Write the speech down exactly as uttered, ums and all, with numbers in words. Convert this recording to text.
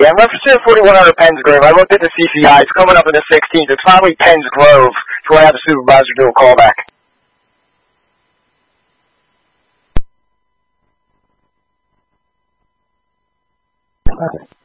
Yeah, I'm referencing forty-one hundred Penn's Grove. I looked at the C C I. It's coming up on the sixteenth. It's probably Penn's Grove. So I have the supervisor do a callback. Okay.